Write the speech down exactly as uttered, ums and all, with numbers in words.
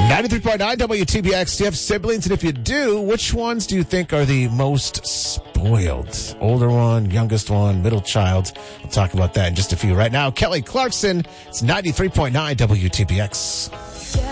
ninety-three point nine W T B X. Do you have siblings? And if you do, which ones do you think are the most spoiled? Older one, youngest one, middle child? We'll talk about that in just a few. Right now, Kelly Clarkson. It's ninety-three point nine W T B X.